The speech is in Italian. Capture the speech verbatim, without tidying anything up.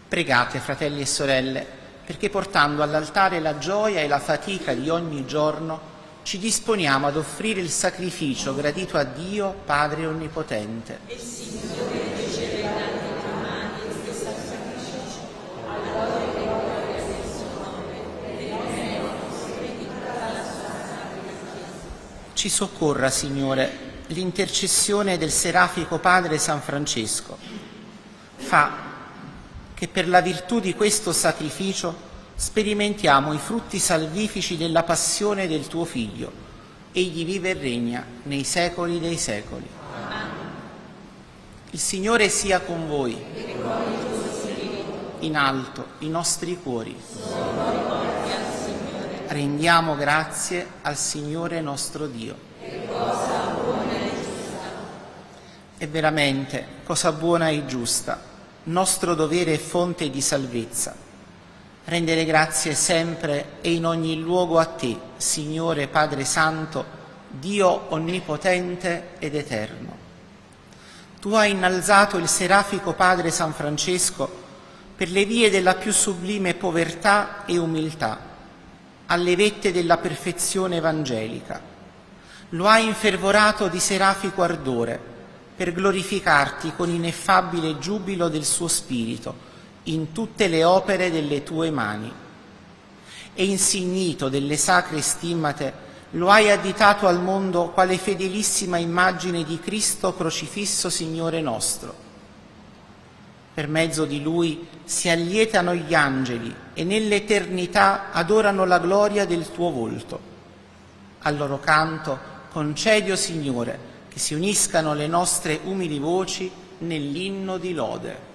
Pregate, fratelli e sorelle, perché portando all'altare la gioia e la fatica di ogni giorno ci disponiamo ad offrire il sacrificio gradito a Dio, Padre Onnipotente. E il Signore riceverà dalle tue mani questo sacrificio, a gloria e gloria del suo nome, per il bene nostro e di tutta la sua sacra Chiesa. Ci soccorra, Signore, l'intercessione del serafico Padre San Francesco. Fa che per la virtù di questo sacrificio sperimentiamo i frutti salvifici della passione del tuo Figlio. Egli vive e regna nei secoli dei secoli. Amen. Il Signore sia con voi. E con il tuo spirito. In alto i nostri cuori. Sono rivolti al Signore. Rendiamo grazie al Signore nostro Dio. Che cosa buona e giusta. È veramente cosa buona e giusta, nostro dovere e fonte di salvezza. Rendere grazie sempre e in ogni luogo a te, Signore Padre Santo, Dio onnipotente ed eterno. Tu hai innalzato il serafico Padre San Francesco per le vie della più sublime povertà e umiltà, alle vette della perfezione evangelica. Lo hai infervorato di serafico ardore per glorificarti con ineffabile giubilo del suo spirito in tutte le opere delle tue mani. E insignito delle sacre stimmate, lo hai additato al mondo quale fedelissima immagine di Cristo crocifisso Signore nostro. Per mezzo di Lui si allietano gli angeli e nell'eternità adorano la gloria del tuo volto. Al loro canto concedi, o Signore, che si uniscano le nostre umili voci nell'inno di lode.